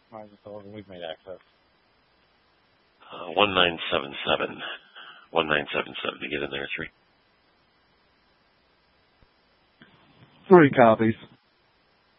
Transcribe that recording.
Mine's over. We've made access. 1977. 1977 to get in there, 3. 3 copies.